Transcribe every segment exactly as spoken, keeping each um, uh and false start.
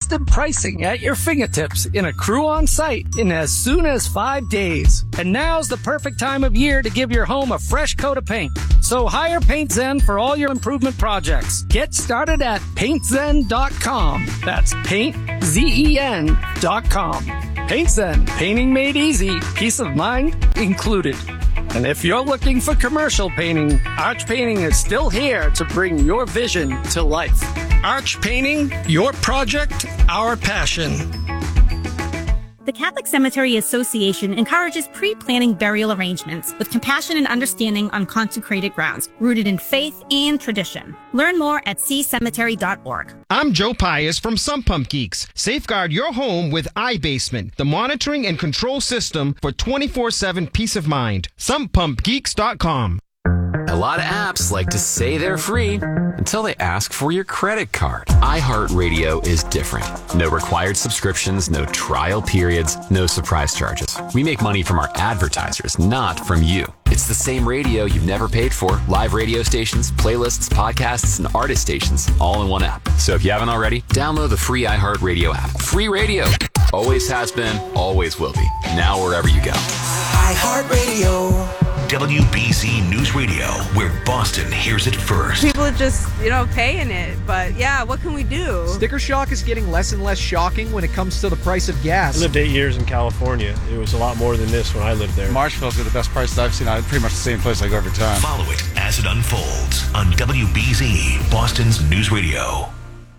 instant pricing at your fingertips in a crew on site in as soon as five days. And now's the perfect time of year to give your home a fresh coat of paint. So hire Paint Zen for all your improvement projects. Get started at paint zen dot com. That's paint zen dot com. Paint Zen, painting made easy, peace of mind included. And if you're looking for commercial painting, Arch Painting is still here to bring your vision to life. Arch Painting, your project, our passion. The Catholic Cemetery Association encourages pre-planning burial arrangements with compassion and understanding on consecrated grounds, rooted in faith and tradition. Learn more at c cemetery dot org. I'm Joe Pius from Sump Pump Geeks. Safeguard your home with iBasement, the monitoring and control system for twenty-four seven peace of mind. sump pump geeks dot com. A lot of apps like to say they're free until they ask for your credit card. iHeartRadio is different. No required subscriptions, no trial periods, no surprise charges. We make money from our advertisers, not from you. It's the same radio you've never paid for. Live radio stations, playlists, podcasts, and artist stations all in one app. So if you haven't already, download the free iHeartRadio app. Free radio. Always has been, always will be. Now wherever you go. iHeartRadio. W B Z News Radio, where Boston hears it first. People are just, you know, paying it. But yeah, what can we do? Sticker shock is getting less and less shocking when it comes to the price of gas. I lived eight years in California. It was a lot more than this when I lived there. Marshville's got the best prices I've seen. It's pretty much the same place I go every time. Follow it as it unfolds on W B Z, Boston's News Radio.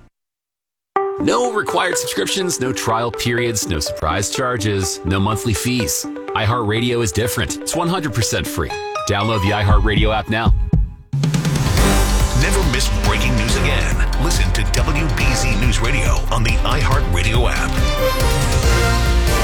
No required subscriptions, no trial periods, no surprise charges, no monthly fees. iHeartRadio is different. It's one hundred percent free. Download the iHeartRadio app now. Never miss breaking news again. Listen to W B Z News Radio on the iHeartRadio app.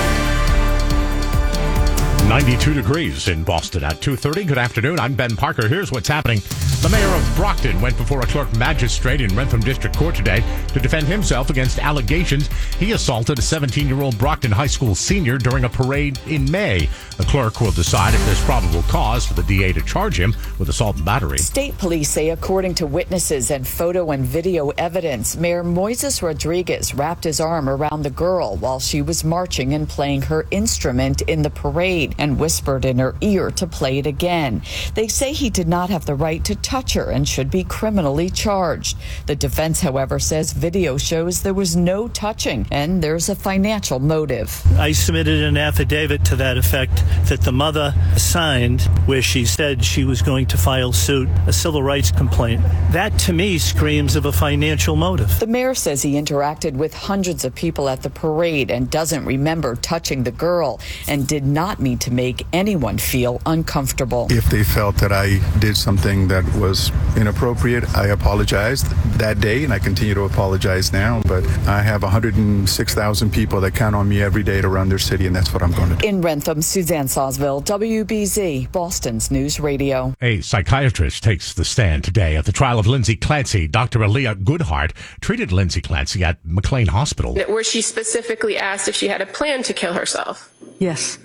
ninety-two degrees in Boston at two thirty. Good afternoon. I'm Ben Parker. Here's what's happening. The mayor of Brockton went before a clerk magistrate in Rentham District Court today to defend himself against allegations he assaulted a seventeen-year-old Brockton High School senior during a parade in May. The clerk will decide if there's probable cause for the D A to charge him with assault and battery. State police say, according to witnesses and photo and video evidence, Mayor Moises Rodriguez wrapped his arm around the girl while she was marching and playing her instrument in the parade and whispered in her ear to play it again. They say he did not have the right to touch her and should be criminally charged. The defense, however, says video shows there was no touching and there's a financial motive. I submitted an affidavit to that effect that the mother signed where she said she was going to file suit, a civil rights complaint. That to me screams of a financial motive. The mayor says he interacted with hundreds of people at the parade and doesn't remember touching the girl and did not mean to make anyone feel uncomfortable. If they felt that I did something that was inappropriate, I apologized that day and I continue to apologize now, but I have one hundred six thousand people that count on me every day to run their city, and that's what I'm going to do. In Rentham, Suzanne Sawsville, W B Z, Boston's News Radio. A psychiatrist takes the stand today at the trial of Lindsay Clancy. Doctor Aaliyah Goodhart treated Lindsay Clancy at McLean Hospital. Where she specifically asked if she had a plan to kill herself. Yes.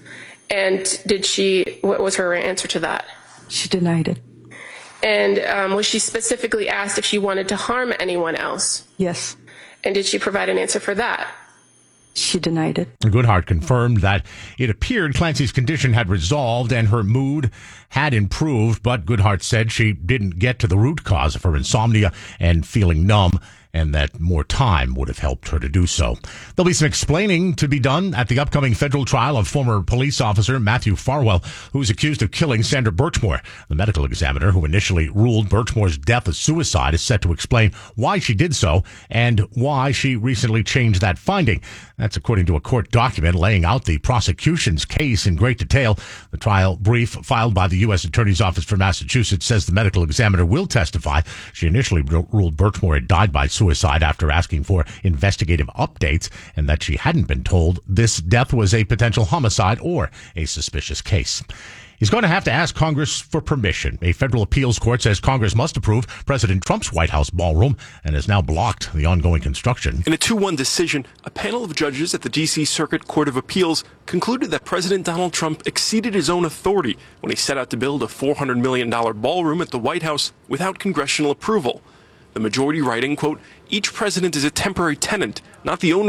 And did she, what was her answer to that? She denied it. And um, was she specifically asked if she wanted to harm anyone else? Yes. And did she provide an answer for that? She denied it. Goodhart confirmed that it appeared Clancy's condition had resolved and her mood had improved, but Goodhart said she didn't get to the root cause of her insomnia and feeling numb, and that more time would have helped her to do so. There'll be some explaining to be done at the upcoming federal trial of former police officer Matthew Farwell, who is accused of killing Sandra Birchmore. The medical examiner who initially ruled Birchmore's death a suicide is set to explain why she did so and why she recently changed that finding. That's according to a court document laying out the prosecution's case in great detail. The trial brief filed by the U S Attorney's Office for Massachusetts says the medical examiner will testify. She initially ruled Birchmore had died by suicide after asking for investigative updates, and that she hadn't been told this death was a potential homicide or a suspicious case. He's going to have to ask Congress for permission. A federal appeals court says Congress must approve President Trump's White House ballroom and has now blocked the ongoing construction. In a two one decision, a panel of judges at the D C Circuit Court of Appeals concluded that President Donald Trump exceeded his own authority when he set out to build a four hundred million dollars ballroom at the White House without congressional approval. The majority writing, quote, "Each president is a temporary tenant, not the owner